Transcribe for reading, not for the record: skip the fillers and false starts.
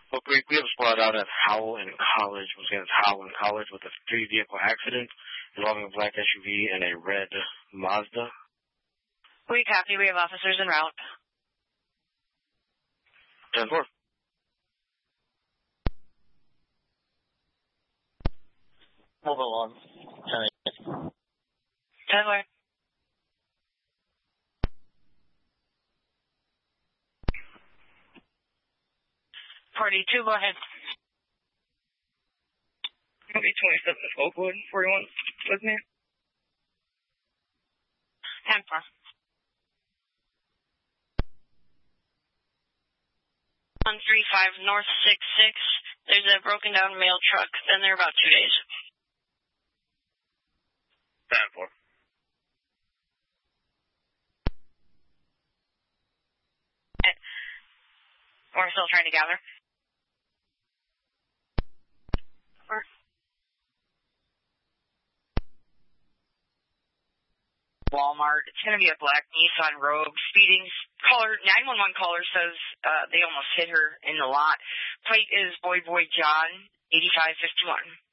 Look, we have spot out at Howell and College. Once again, it's Howell and College with a 3-vehicle accident involving a black SUV and a red Mazda. We copy. We have officers en route. 10-4. Mobile on. 10-4. Party 2, go ahead. Company 27 Oakwood, 41 with me. 10-4. On 35 North 66, there's a broken down mail truck. Been there about 2 days. 10-4. We're still trying to gather. Walmart. It's going to be a black Nissan Rogue. Speeding. 911 caller says they almost hit her in the lot. Plate is Boy John, 8551.